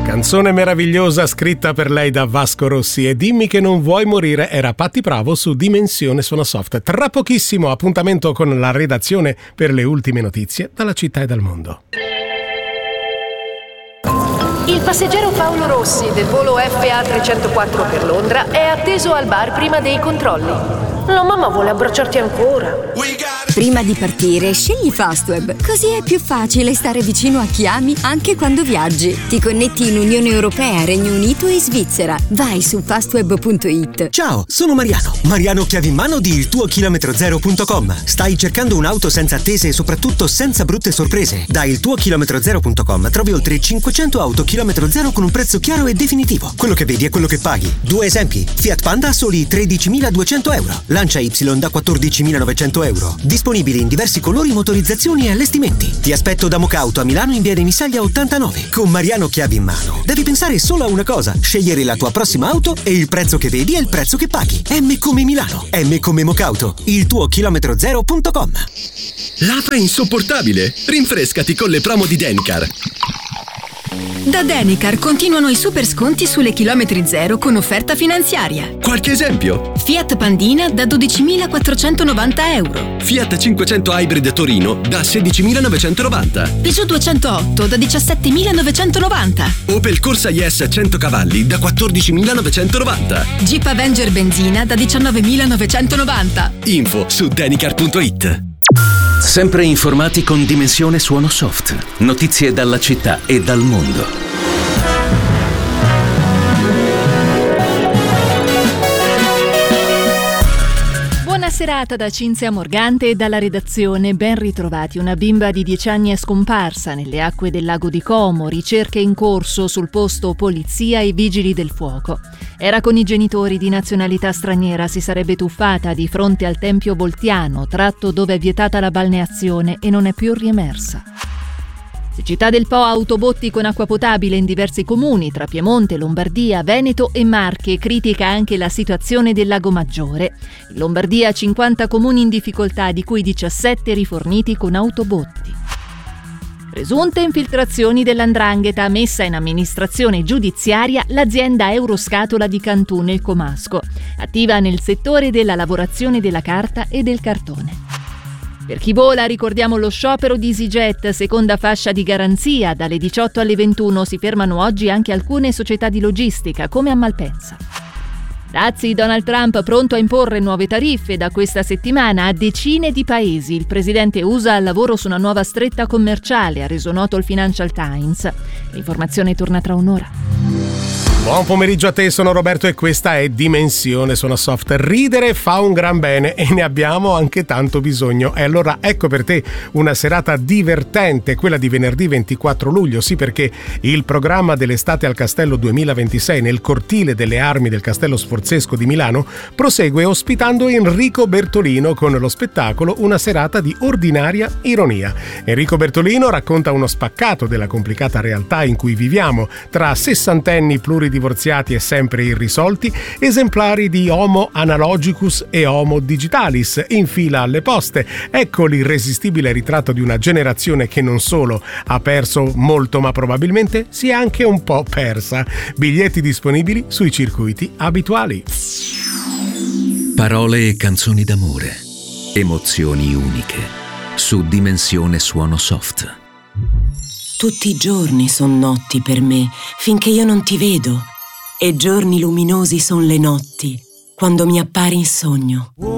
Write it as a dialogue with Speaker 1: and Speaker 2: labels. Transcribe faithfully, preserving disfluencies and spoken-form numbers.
Speaker 1: Canzone meravigliosa scritta per lei da Vasco Rossi, e Dimmi che non vuoi morire era Patti Bravo su Dimensione Suona Soft. Tra pochissimo appuntamento con la redazione per le ultime notizie dalla città e dal mondo.
Speaker 2: Il passeggero Paolo Rossi del volo F A trecentoquattro per Londra è atteso al bar prima dei controlli. La mamma vuole abbracciarti ancora.
Speaker 3: Prima di partire, scegli Fastweb, così è più facile stare vicino a chi ami anche quando viaggi. Ti connetti in Unione Europea, Regno Unito e Svizzera. Vai su fastweb punto it.
Speaker 4: Ciao, sono Mariano. Mariano chiavi in mano di il tuo chilometro zero punto com. Stai cercando un'auto senza attese e soprattutto senza brutte sorprese? Da il tuo chilometro zero punto com trovi oltre cinquecento auto chilometro zero con un prezzo chiaro e definitivo. Quello che vedi è quello che paghi. Due esempi: Fiat Panda a soli tredicimiladuecento euro. Lancia Y da quattordicimilanovecento euro. Disponibili in diversi colori, motorizzazioni e allestimenti. Ti aspetto da Mocauto a Milano in via dei Missaglia ottantanove. Con Mariano chiavi in mano devi pensare solo a una cosa: scegliere la tua prossima auto, e il prezzo che vedi è il prezzo che paghi. M come Milano, M come Mocauto, il tuo chilometro zero punto com.
Speaker 5: L'afa è insopportabile. Rinfrescati con le promo di Denicar.
Speaker 6: Da Denicar continuano i super sconti sulle chilometri zero con offerta finanziaria.
Speaker 5: Qualche esempio?
Speaker 6: Fiat Pandina da dodicimilaquattrocentonovanta euro.
Speaker 5: Fiat cinquecento Hybrid Torino da sedicimilanovecentonovanta.
Speaker 6: Peugeot duecentootto da diciassettemilanovecentovananta.
Speaker 5: Opel Corsa I S cento cavalli da quattordicimilanovecentonovanta.
Speaker 6: Jeep Avenger benzina da diciannovemilanovecentonovanta.
Speaker 5: Info su denicar punto it.
Speaker 7: Sempre informati con Dimensione Suono Soft. Notizie dalla città e dal mondo.
Speaker 8: Buona serata da Cinzia Morgante e dalla redazione. Ben ritrovati. Una bimba di dieci anni è scomparsa nelle acque del lago di Como. Ricerche in corso, sul posto polizia e vigili del fuoco. Era con i genitori, di nazionalità straniera. Si sarebbe tuffata di fronte al Tempio Voltiano, tratto dove è vietata la balneazione, e non è più riemersa. Siccità del Po, autobotti con acqua potabile in diversi comuni tra Piemonte, Lombardia, Veneto e Marche. Critica anche la situazione del Lago Maggiore. In Lombardia cinquanta comuni in difficoltà, di cui diciassette riforniti con autobotti. Presunte infiltrazioni dell'Andrangheta, messa in amministrazione giudiziaria l'azienda Euroscatola di Cantù nel Comasco, attiva nel settore della lavorazione della carta e del cartone. Per chi vola ricordiamo lo sciopero di EasyJet, seconda fascia di garanzia. Dalle diciotto alle ventuno si fermano oggi anche alcune società di logistica, come a Malpensa. Dazi, Donald Trump pronto a imporre nuove tariffe da questa settimana a decine di paesi. Il presidente U S A al lavoro su una nuova stretta commerciale, ha reso noto il Financial Times. L'informazione torna tra un'ora.
Speaker 1: Buon pomeriggio a te, sono Roberto e questa è Dimensione Suona Soft. Ridere fa un gran bene e ne abbiamo anche tanto bisogno. E allora ecco per te una serata divertente, quella di venerdì ventiquattro luglio, sì, perché il programma dell'Estate al Castello duemilaventisei nel cortile delle armi del Castello Sforzesco di Milano prosegue ospitando Enrico Bertolino con lo spettacolo Una serata di ordinaria ironia. Enrico Bertolino racconta uno spaccato della complicata realtà in cui viviamo, tra sessantenni pluridivorziati e sempre irrisolti, esemplari di Homo analogicus e Homo digitalis in fila alle poste. Ecco l'irresistibile ritratto di una generazione che non solo ha perso molto, ma probabilmente si è anche un po' persa. Biglietti disponibili sui circuiti abituali.
Speaker 7: Parole e canzoni d'amore, emozioni uniche, su Dimensione Suono Soft.
Speaker 9: Tutti i giorni son notti per me, finché io non ti vedo, e giorni luminosi son le notti, quando mi appari in sogno.